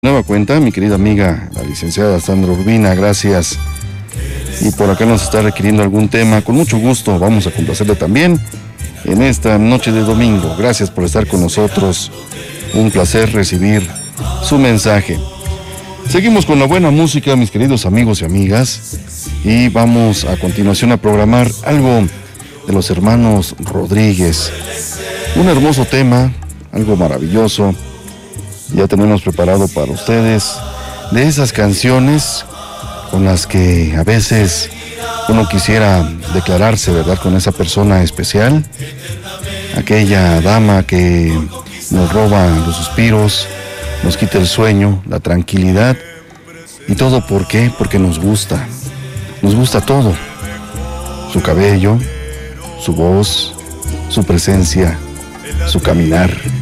Nueva cuenta, mi querida amiga, la licenciada Sandra Urbina, gracias. Y por acá nos está requiriendo algún tema, con mucho gusto vamos a complacerle también en esta noche de domingo. Gracias por estar con nosotros, un placer recibir su mensaje. Seguimos con la buena música, mis queridos amigos y amigas, y vamos a continuación a programar algo de los hermanos Rodríguez. Un hermoso tema, algo maravilloso. Ya tenemos preparado para ustedes de esas canciones con las que a veces uno quisiera declararse, ¿verdad?, con esa persona especial, aquella dama que nos roba los suspiros, nos quita el sueño, la tranquilidad, y todo ¿por qué? Porque nos gusta todo, su cabello, su voz, su presencia, su caminar.